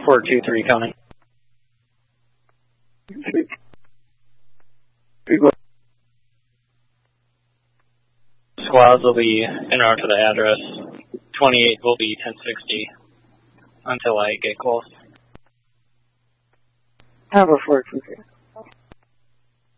423 coming. Squads will be en route to the address. 28 will be 1060 until I get close. Have a 423.